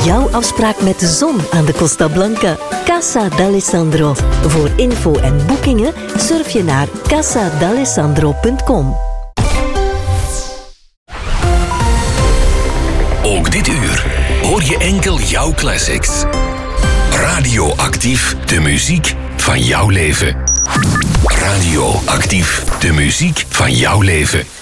jouw afspraak met de zon aan de Costa Blanca. Casa d'Alessandro. Voor info en boekingen surf je naar casadalessandro.com. Ook dit uur hoor je enkel jouw classics. Radioactief, de muziek van jouw leven. Radioactief, de muziek van jouw leven.